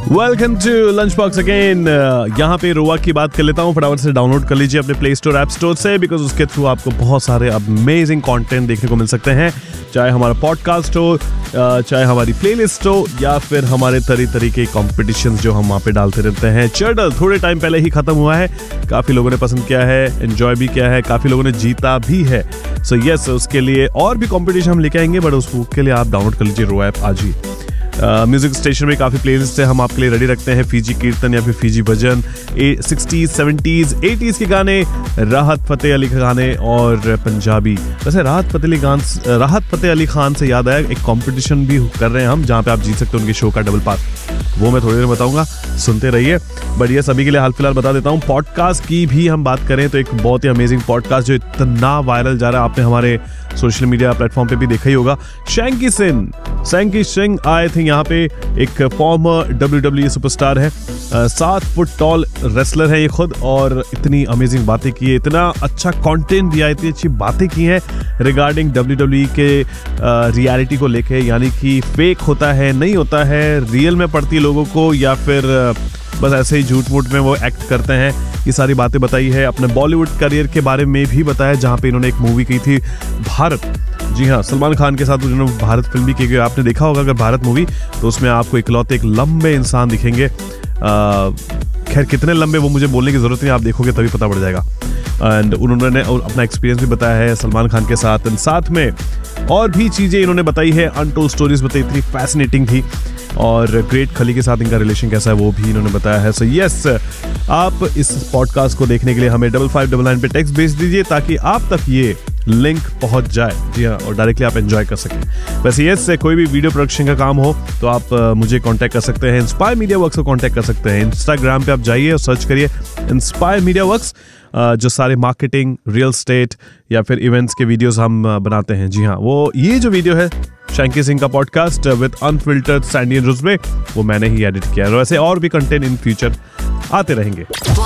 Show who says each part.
Speaker 1: Welcome to lunch box again. यहाँ पे रोवा की बात कर लेता हूँ। फटाफट से डाउनलोड कर लीजिए अपने प्ले स्टोर ऐप स्टोर से, बिकॉज उसके थ्रू आपको बहुत सारे अमेजिंग कंटेंट देखने को मिल सकते हैं, चाहे हमारा पॉडकास्ट हो, चाहे हमारी प्लेलिस्ट हो, या फिर हमारे तरह के कॉम्पिटिशन्स जो हम वहाँ पे डालते रहते हैं। चैडल थोड़े टाइम पहले ही खत्म हुआ है, काफ़ी लोगों ने पसंद किया है, एंजॉय भी किया है, काफ़ी लोगों ने जीता भी है। सो यस, उसके लिए और भी कॉम्पिटिशन हम लेके आएंगे, बट उसके लिए आप डाउनलोड कर लीजिए रो ऐप आज ही। म्यूजिक स्टेशन में काफ़ी प्लेलिस्ट है हम आपके लिए रेडी रखते हैं। फीजी कीर्तन या फिर फीजी भजन, 60s, 70s, 80s के गाने, राहत फतेह अली के गाने और पंजाबी। वैसे राहत फतेह अली खान से याद आया, एक कंपटीशन भी कर रहे हैं हम जहाँ पे आप जीत सकते हो उनके शो का डबल पास। वो मैं थोड़ी देर बताऊंगा, सुनते रहिए। बट ये सभी के लिए हाल फिलहाल बता देता हूँ, पॉडकास्ट की भी हम बात करें तो एक बहुत ही अमेजिंग पॉडकास्ट जो इतना वायरल जा रहा है, आपने हमारे सोशल मीडिया प्लेटफॉर्म पे भी देखा ही होगा। शैंकी सिंह आए थे यहाँ पे, एक फॉर्मर WWE सुपरस्टार है, 7 फुट टॉल रेसलर है ये खुद, और इतनी अमेजिंग बातें की है, इतना अच्छा कंटेंट दिया, इतनी अच्छी बातें की हैं रिगार्डिंग WWE के रियलिटी को लेके, यानी कि फेक होता है, नहीं होता है, रियल में पड़ती लोगों को, या फिर बस ऐसे ही झूठ मूठ में वो एक्ट करते हैं। ये सारी बातें बताई है। अपने बॉलीवुड करियर के बारे में भी बताया, जहाँ पे इन्होंने एक मूवी की थी भारत। जी हाँ, सलमान खान के साथ उन्होंने भारत फिल्म भी की गई। आपने देखा होगा अगर भारत मूवी, तो उसमें आपको इकलौते एक लंबे इंसान दिखेंगे। खैर कितने लंबे वो मुझे बोलने की जरूरत नहीं, आप देखोगे तभी पता पड़ जाएगा। एंड उन्होंने अपना एक्सपीरियंस भी बताया है सलमान खान के साथ, एंड साथ में और भी चीज़ें इन्होंने बताई है, अनटोल्ड स्टोरीज बताई, इतनी फैसिनेटिंग थी। और ग्रेट खली के साथ इनका रिलेशन कैसा है वो भी इन्होंने बताया है। सो यस, आप इस पॉडकास्ट को देखने के लिए हमें 5599 पे टेक्स्ट भेज दीजिए ताकि आप तक ये लिंक पहुंच जाए। जी हाँ, और डायरेक्टली आप एंजॉय कर सकें। वैसे यस, कोई भी वीडियो प्रोडक्शन का काम हो तो आप मुझे कांटेक्ट कर सकते हैं, इंस्पायर मीडिया वर्क्स को कांटेक्ट कर सकते हैं। इंस्टाग्राम पे आप जाइए और सर्च करिए इंस्पायर मीडिया वर्क्स, जो सारे मार्केटिंग, रियल एस्टेट या फिर इवेंट्स के वीडियोस हम बनाते हैं। जी हाँ, वो ये जो वीडियो है शैंकी सिंह का podcast with unfiltered Sandy and रुजबे, वो मैंने ही एडिट किया है। वैसे और भी कंटेंट इन फ्यूचर आते रहेंगे।